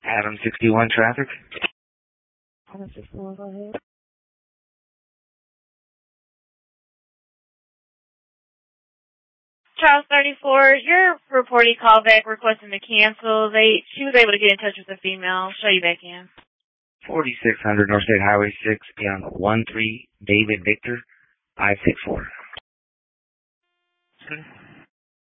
Adam 61 traffic. Adam 61, go ahead. Charles 34, you're reporting callback requesting to cancel. She was able to get in touch with the female. Show you back in. 4600 North State Highway 6, beyond 13 David Victor, I-64.